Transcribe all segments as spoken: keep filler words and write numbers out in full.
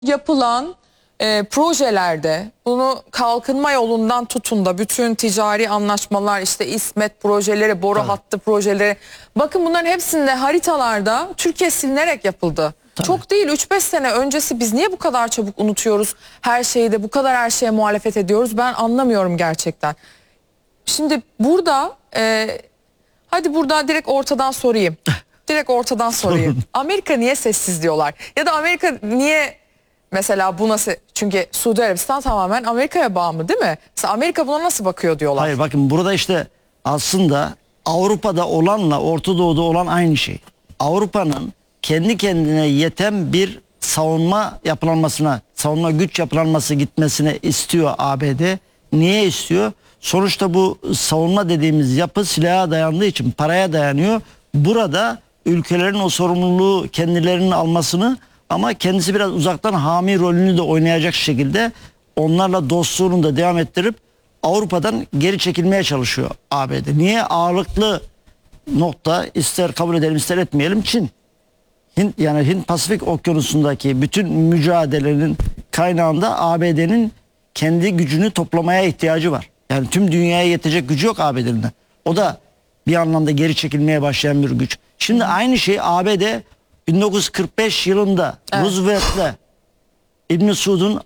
yapılan e, projelerde bunu kalkınma yolundan tutun da bütün ticari anlaşmalar, işte İSMET projeleri, boru Tabii. hattı projeleri, bakın bunların hepsinde haritalarda Türkiye silinerek yapıldı. Tabii. Çok değil, üç beş sene öncesi biz niye bu kadar çabuk unutuyoruz? Her şeyi de bu kadar her şeye muhalefet ediyoruz. Ben anlamıyorum gerçekten. Şimdi burada e, hadi burada direkt ortadan sorayım. Direkt ortadan sorayım. Amerika niye sessiz diyorlar? Ya da Amerika niye mesela bu nasıl? Çünkü Suudi Arabistan tamamen Amerika'ya bağımlı değil mi? Mesela Amerika buna nasıl bakıyor diyorlar. Hayır, bakın burada işte aslında Avrupa'da olanla Orta Doğu'da olan aynı şey. Avrupa'nın kendi kendine yeten bir savunma yapılanmasına, savunma güç yapılanması gitmesine istiyor A B D. Niye istiyor? Sonuçta bu savunma dediğimiz yapı silaha dayandığı için, paraya dayanıyor. Burada ülkelerin o sorumluluğu kendilerinin almasını, ama kendisi biraz uzaktan hami rolünü de oynayacak şekilde onlarla dostluğunu da devam ettirip Avrupa'dan geri çekilmeye çalışıyor A B D. Niye? Ağırlıklı nokta, ister kabul edelim ister etmeyelim, Çin. Hint, yani Hint Pasifik Okyanusu'ndaki bütün mücadelenin kaynağında A B D'nin kendi gücünü toplamaya ihtiyacı var. Yani tüm dünyaya yetecek gücü yok A B D'nin. O da bir anlamda geri çekilmeye başlayan bir güç. Şimdi aynı şey A B D bin dokuz yüz kırk beş yılında evet. Roosevelt'le İbn Suud'un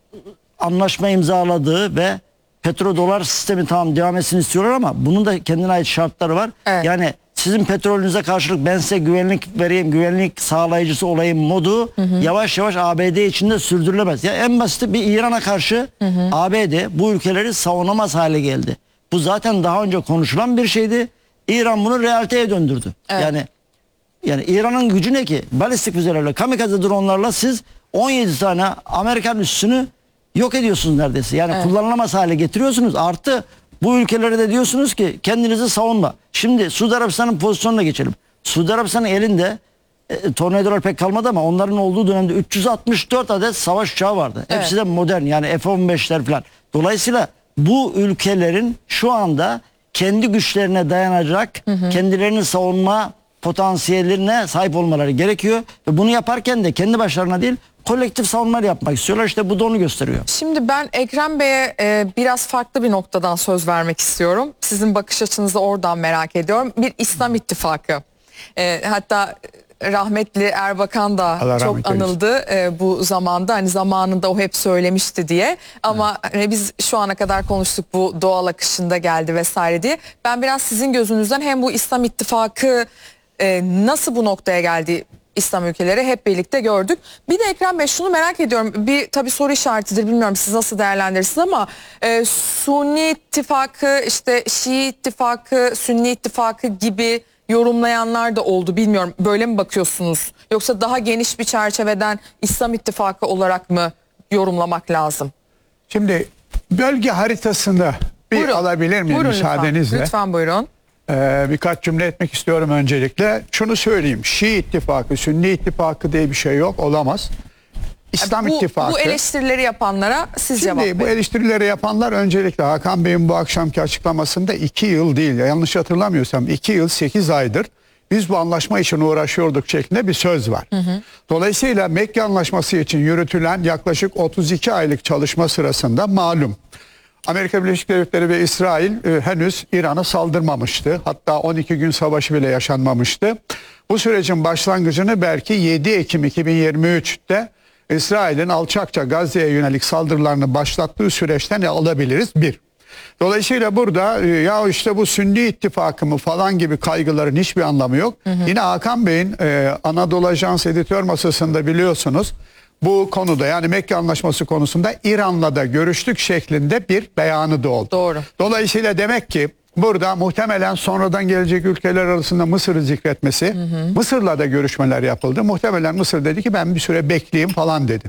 anlaşma imzaladığı ve petrodolar sistemi tamam devam etsin istiyorlar, ama bunun da kendine ait şartları var. Evet. Yani sizin petrolünüze karşılık ben size güvenlik vereyim, güvenlik sağlayıcısı olayım modu hı hı. yavaş yavaş A B D içinde sürdürülemez. Ya en basit bir İran'a karşı hı hı. A B D bu ülkeleri savunamaz hale geldi. Bu zaten daha önce konuşulan bir şeydi. İran bunu realiteye döndürdü. Evet. Yani yani İran'ın gücü ne ki? Balistik füzelerle, kamikaze dronlarla siz on yedi tane Amerikan üssünü yok ediyorsunuz neredeyse. Yani evet. kullanılamaz hale getiriyorsunuz. Artı bu ülkelere de diyorsunuz ki kendinizi savunma. Şimdi Suudi Arabistan'ın pozisyonuna geçelim. Suudi Arabistan'ın elinde e, tornadolar pek kalmadı, ama onların olduğu dönemde üç yüz altmış dört adet savaş uçağı vardı. Evet. Hepsi de modern, yani F on beşler falan. Dolayısıyla bu ülkelerin şu anda kendi güçlerine dayanacak, hı hı. kendilerini savunma potansiyellerine sahip olmaları gerekiyor. Ve bunu yaparken de kendi başlarına değil, kolektif savunmalar yapmak istiyorlar. İşte bu da onu gösteriyor. Şimdi ben Ekrem Bey'e e, biraz farklı bir noktadan söz vermek istiyorum. Sizin bakış açınızı oradan merak ediyorum. Bir İslam İttifakı. E, hatta rahmetli Erbakan da Allah çok anıldı e, bu zamanda. Hani zamanında o hep söylemişti diye. Ama evet. hani biz şu ana kadar konuştuk, bu doğal akışında geldi vesaire diye. Ben biraz sizin gözünüzden hem bu İslam İttifakı e, nasıl bu noktaya geldi, İslam ülkeleri hep birlikte gördük. Bir de Ekrem Bey, şunu merak ediyorum. Bir tabii soru işaretidir, bilmiyorum siz nasıl değerlendirirsiniz, ama e, Sunni İttifakı, işte Şii İttifakı, Sünni İttifakı gibi yorumlayanlar da oldu. Bilmiyorum, böyle mi bakıyorsunuz? Yoksa daha geniş bir çerçeveden İslam İttifakı olarak mı yorumlamak lazım? Şimdi bölge haritasını bir buyurun. alabilir miyim buyurun müsaadenizle? Lütfen, lütfen buyurun. Ee, birkaç cümle etmek istiyorum öncelikle. Şunu söyleyeyim. Şii ittifakı, Sünni ittifakı diye bir şey yok, olamaz. İslam bu, ittifakı. Bu eleştirileri yapanlara siz cevap verin. Şimdi bu eleştirileri yapanlar öncelikle Hakan Bey'in bu akşamki açıklamasında iki yıl değil, yanlış hatırlamıyorsam iki yıl sekiz aydır biz bu anlaşma için uğraşıyorduk şeklinde bir söz var. Hı hı. Dolayısıyla Mekke Anlaşması için yürütülen yaklaşık otuz iki aylık çalışma sırasında malum Amerika Birleşik Devletleri ve İsrail e, henüz İran'a saldırmamıştı. Hatta on iki gün savaşı bile yaşanmamıştı. Bu sürecin başlangıcını belki yedi Ekim iki bin yirmi üç'te İsrail'in alçakça Gazze'ye yönelik saldırılarını başlattığı süreçten alabiliriz bir. Dolayısıyla burada e, ya işte bu Sünni ittifakı mı falan gibi kaygıların hiçbir anlamı yok. Hı hı. Yine Hakan Bey'in e, Anadolu Ajans editör masasında biliyorsunuz bu konuda, yani Mekke Anlaşması konusunda İran'la da görüştük şeklinde bir beyanı da oldu. Doğru. Dolayısıyla demek ki burada muhtemelen sonradan gelecek ülkeler arasında Mısır'ı zikretmesi, hı hı. Mısır'la da görüşmeler yapıldı. Muhtemelen Mısır dedi ki ben bir süre bekleyeyim falan dedi.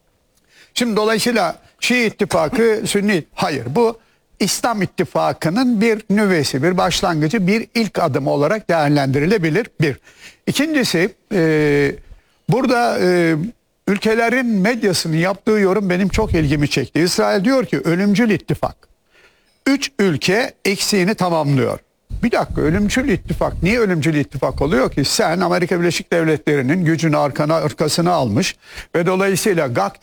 Şimdi dolayısıyla Şii ittifakı, Sünni, hayır, bu İslam ittifakının bir nüvesi, bir başlangıcı, bir ilk adım olarak değerlendirilebilir. Bir. İkincisi e, burada e, ülkelerin medyasının yaptığı yorum benim çok ilgimi çekti. İsrail diyor ki ölümcül ittifak. Üç ülke eksiğini tamamlıyor. Bir dakika, ölümcül ittifak. Niye ölümcül ittifak oluyor ki? Sen Amerika Birleşik Devletleri'nin gücünü arkana arkasına almış ve dolayısıyla G A K